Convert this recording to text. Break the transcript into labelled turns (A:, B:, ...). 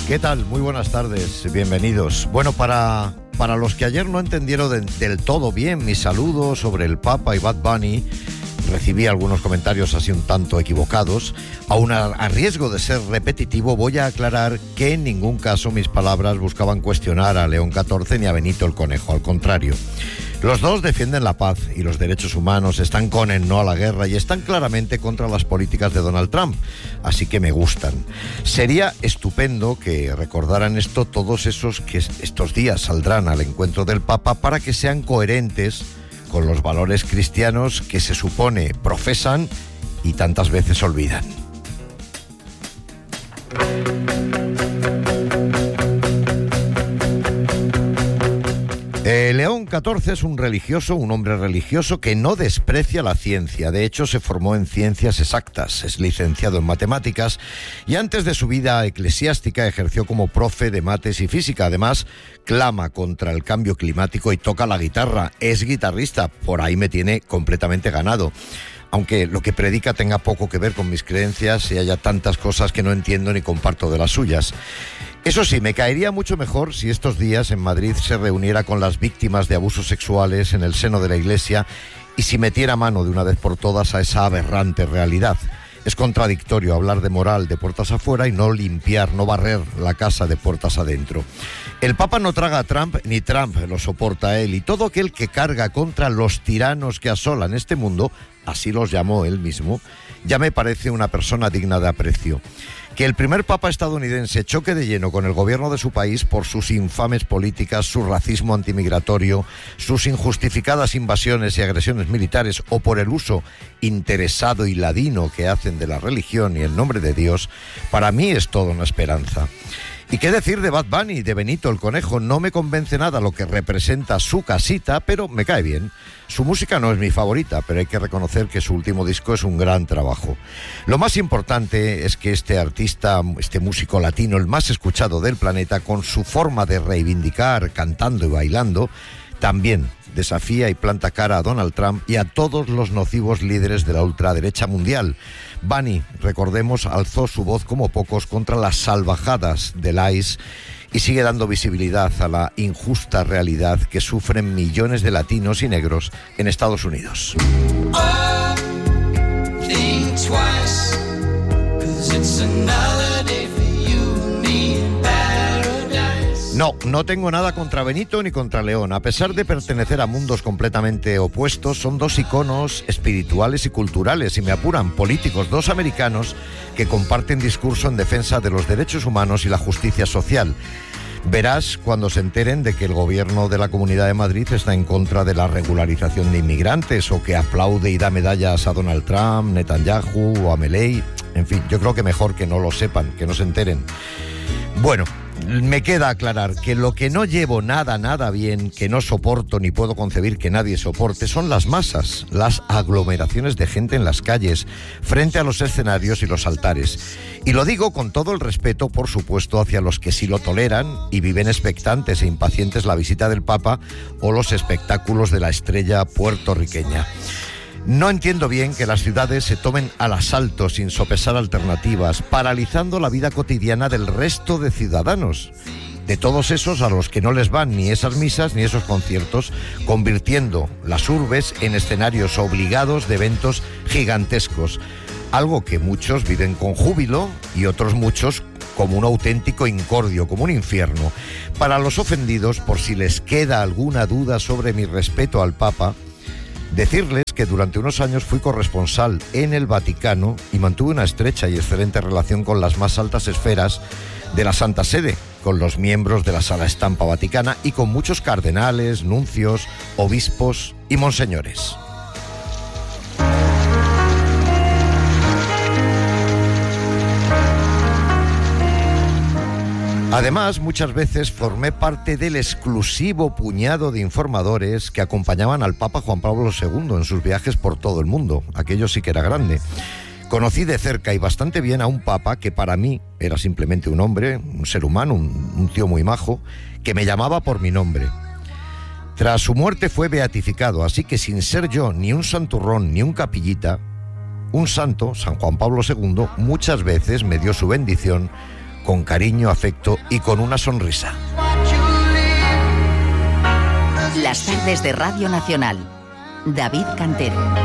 A: ¿Qué tal? Muy buenas tardes, bienvenidos. Bueno, para los que ayer no entendieron del todo bien mi saludo sobre el Papa y Bad Bunny, recibí algunos comentarios así un tanto equivocados. Aún a riesgo de ser repetitivo, voy a aclarar que en ningún caso mis palabras buscaban cuestionar a León XIV ni a Benito el Conejo, al contrario. Los dos defienden la paz y los derechos humanos, están con el no a la guerra y están claramente contra las políticas de Donald Trump, así que me gustan. Sería estupendo que recordaran esto todos esos que estos días saldrán al encuentro del Papa para que sean coherentes con los valores cristianos que se supone profesan y tantas veces olvidan. León XIV es un religioso, un hombre religioso que no desprecia la ciencia. De hecho, se formó en ciencias exactas, es licenciado en matemáticas y antes de su vida eclesiástica ejerció como profe de mates y física. Además, clama contra el cambio climático y toca la guitarra. Es guitarrista, por ahí me tiene completamente ganado. Aunque lo que predica tenga poco que ver con mis creencias y haya tantas cosas que no entiendo ni comparto de las suyas. Eso sí, me caería mucho mejor si estos días en Madrid se reuniera con las víctimas de abusos sexuales en el seno de la Iglesia y si metiera mano de una vez por todas a esa aberrante realidad. Es contradictorio hablar de moral de puertas afuera y no limpiar, no barrer la casa de puertas adentro. El Papa no traga a Trump, ni Trump lo soporta a él, y todo aquel que carga contra los tiranos que asolan este mundo, así los llamó él mismo, ya me parece una persona digna de aprecio. Que el primer papa estadounidense choque de lleno con el gobierno de su país por sus infames políticas, su racismo antimigratorio, sus injustificadas invasiones y agresiones militares o por el uso interesado y ladino que hacen de la religión y el nombre de Dios, para mí es toda una esperanza. ¿Y qué decir de Bad Bunny, de Benito el Conejo? No me convence nada lo que representa su casita, pero me cae bien. Su música no es mi favorita, pero hay que reconocer que su último disco es un gran trabajo. Lo más importante es que este artista, este músico latino, el más escuchado del planeta, con su forma de reivindicar, cantando y bailando, también desafía y planta cara a Donald Trump y a todos los nocivos líderes de la ultraderecha mundial. Bunny, recordemos, alzó su voz como pocos contra las salvajadas del ICE y sigue dando visibilidad a la injusta realidad que sufren millones de latinos y negros en Estados Unidos.
B: Oh, think twice, 'cause it's another day for you and me in paradise.
A: No tengo nada contra Benito ni contra León. A pesar de pertenecer a mundos completamente opuestos, son dos iconos espirituales y culturales, y me apuran, políticos, dos americanos que comparten discurso en defensa de los derechos humanos y la justicia social. Verás cuando se enteren de que el gobierno de la Comunidad de Madrid está en contra de la regularización de inmigrantes o que aplaude y da medallas a Donald Trump, Netanyahu o a Milei. En fin, yo creo que mejor que no lo sepan, que no se enteren. Bueno, me queda aclarar que lo que no llevo nada bien, que no soporto ni puedo concebir que nadie soporte, son las masas, las aglomeraciones de gente en las calles, frente a los escenarios y los altares. Y lo digo con todo el respeto, por supuesto, hacia los que sí lo toleran y viven expectantes e impacientes la visita del Papa o los espectáculos de la estrella puertorriqueña. No entiendo bien que las ciudades se tomen al asalto sin sopesar alternativas, paralizando la vida cotidiana del resto de ciudadanos, de todos esos a los que no les van ni esas misas ni esos conciertos, convirtiendo las urbes en escenarios obligados de eventos gigantescos, algo que muchos viven con júbilo y otros muchos como un auténtico incordio, como un infierno. Para los ofendidos, por si les queda alguna duda sobre mi respeto al Papa, decirles que durante unos años fui corresponsal en el Vaticano y mantuve una estrecha y excelente relación con las más altas esferas de la Santa Sede, con los miembros de la Sala Estampa Vaticana y con muchos cardenales, nuncios, obispos y monseñores. Además, muchas veces formé parte del exclusivo puñado de informadores que acompañaban al Papa Juan Pablo II en sus viajes por todo el mundo. Aquello sí que era grande. Conocí de cerca y bastante bien a un papa que para mí era simplemente un hombre, un ser humano, un tío muy majo, que me llamaba por mi nombre. Tras su muerte fue beatificado, así que sin ser yo ni un santurrón ni un capillita, un santo, San Juan Pablo II, muchas veces me dio su bendición con cariño, afecto y con una sonrisa.
C: Las tardes de Radio Nacional. David Cantero.